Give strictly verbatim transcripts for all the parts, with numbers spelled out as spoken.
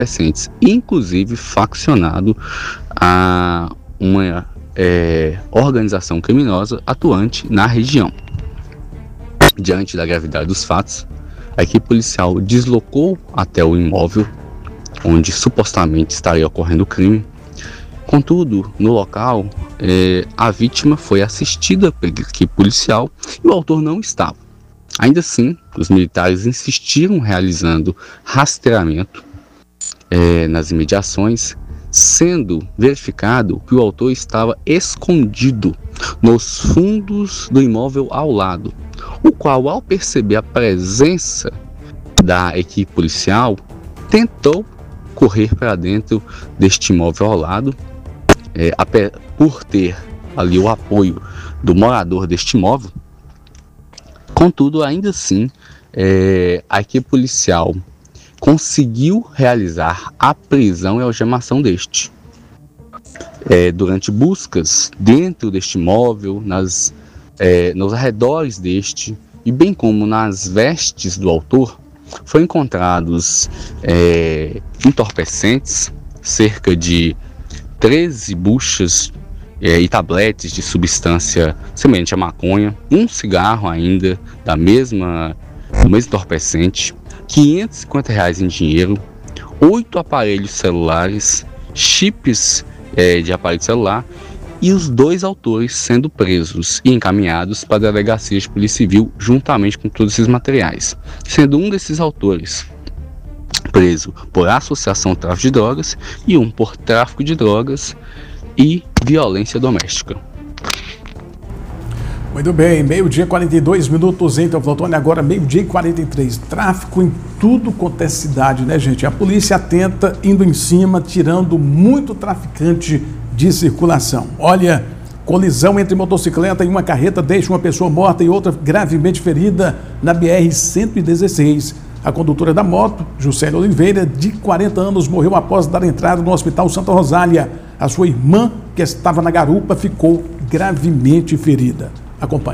entorpecentes, inclusive faccionado a uma é, organização criminosa atuante na região. Diante da gravidade dos fatos, a equipe policial deslocou até o imóvel onde supostamente estaria ocorrendo o crime. Contudo, no local, eh, a vítima foi assistida pela equipe policial e o autor não estava. Ainda assim, os militares insistiram realizando rastreamento eh, nas imediações, sendo verificado que o autor estava escondido nos fundos do imóvel ao lado, o qual, ao perceber a presença da equipe policial, tentou correr para dentro deste imóvel ao lado, é, por ter ali o apoio do morador deste imóvel. Contudo, ainda assim, é, a equipe policial conseguiu realizar a prisão e algemação deste. É, durante buscas dentro deste imóvel, nas, é, nos arredores deste, e bem como nas vestes do autor, foram encontrados é, entorpecentes, cerca de treze buchas é, e tabletes de substância semelhante à maconha, um cigarro ainda da mesma, do mesmo entorpecente, quinhentos e cinquenta reais em dinheiro, oito aparelhos celulares, chips é, de aparelho celular, e os dois autores sendo presos e encaminhados para a delegacia de polícia civil juntamente com todos esses materiais, sendo um desses autores preso por associação ao tráfico de drogas e um por tráfico de drogas e violência doméstica. Muito bem, meio-dia e quarenta e dois minutos em Teoflotone, agora meio-dia e quarenta e três. Tráfico em tudo quanto é cidade, né, gente? A polícia atenta, indo em cima, tirando muito traficante de circulação. Olha, colisão entre motocicleta e uma carreta deixa uma pessoa morta e outra gravemente ferida na B R cento e dezesseis. A condutora da moto, Juscelia Oliveira, de quarenta anos, morreu após dar entrada no Hospital Santa Rosália. A sua irmã, que estava na garupa, ficou gravemente ferida. Acompanhe.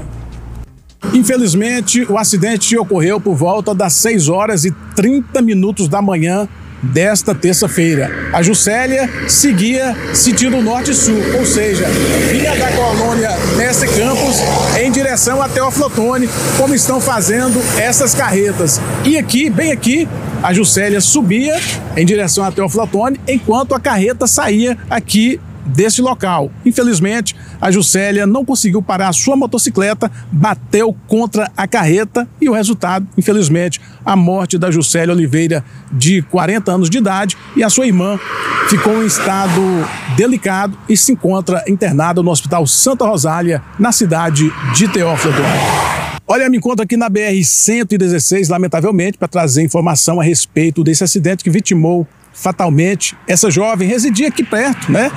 Infelizmente, o acidente ocorreu por volta das seis horas e trinta minutos da manhã desta terça-feira. A Juscelia seguia sentido norte-sul, ou seja, vinha da colônia Mestre Campos em direção a Teoflotone, como estão fazendo essas carretas. E aqui, bem aqui, a Juscelia subia em direção a Teoflotone, enquanto a carreta saía aqui desse local. Infelizmente, a Juscelia não conseguiu parar a sua motocicleta, bateu contra a carreta e o resultado, infelizmente, a morte da Juscelia Oliveira, de quarenta anos de idade, e a sua irmã ficou em estado delicado e se encontra internada no Hospital Santa Rosália, na cidade de Teóflotone. Olha, me encontro aqui na B R cento e dezesseis, lamentavelmente, para trazer informação a respeito desse acidente que vitimou fatalmente essa jovem. Residia aqui perto, né?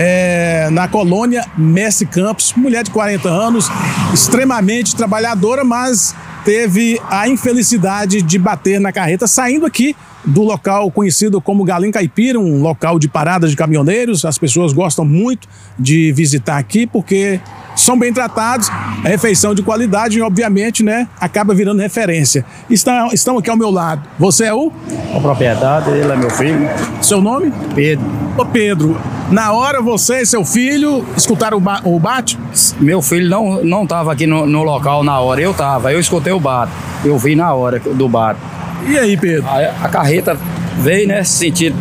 É, na colônia Mestre Campos, mulher de quarenta anos, extremamente trabalhadora, mas teve a infelicidade de bater na carreta, saindo aqui do local conhecido como Galim Caipira, um local de parada de caminhoneiros. As pessoas gostam muito de visitar aqui porque são bem tratados, a refeição de qualidade e, obviamente, né, acaba virando referência. Estão, estão aqui ao meu lado. Você é o? A propriedade, ele é meu filho. Seu nome? Pedro. Ô Pedro, na hora você e seu filho escutaram o, ba o bate? Meu filho não não estava aqui no, no local na hora, eu estava. Eu escutei o bate, eu vi na hora do bate. E aí, Pedro? A, a carreta veio, né, sentido,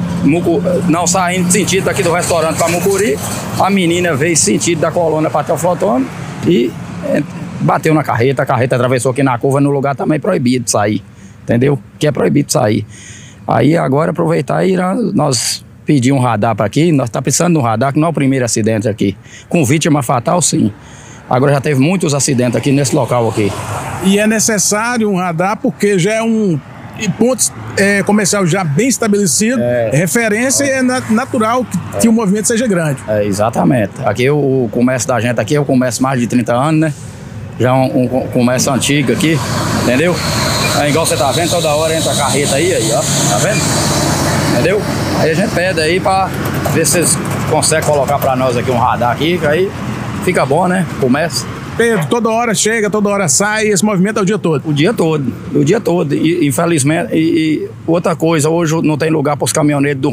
não saindo sentido daqui do restaurante para Mucuri. A menina veio sentido da colônia para Teoflotone e é, bateu na carreta. A carreta atravessou aqui na curva, no lugar também proibido de sair, entendeu? Que é proibido de sair. Aí agora aproveitar e nós pedir um radar para aqui. Nós tá precisando de um radar, que não é o primeiro acidente aqui. Com vítima fatal, sim. Agora já teve muitos acidentes aqui nesse local aqui. E é necessário um radar porque já é um e pontos é, comercial já bem estabelecido, é, referência, é, é natural que, é. que o movimento seja grande. É, exatamente. Aqui o, o comércio da gente aqui é o comércio mais de trinta anos, né? Já é um, um comércio antigo aqui, entendeu? É igual você tá vendo, toda hora entra a carreta aí, aí, ó, tá vendo? Entendeu? Aí a gente pede aí pra ver se vocês conseguem colocar pra nós aqui um radar aqui, que aí fica bom, né? Comércio. Pedro, toda hora chega, toda hora sai, esse movimento é o dia todo? O dia todo, o dia todo. E, infelizmente, e, e outra coisa, hoje não tem lugar para os caminhoneiros